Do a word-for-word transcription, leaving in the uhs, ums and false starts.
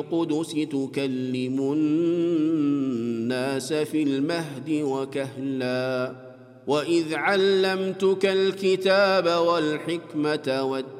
القدس تكلم الناس في المهد وكهلا وإذ علمتك الكتاب والحكمة والتقوى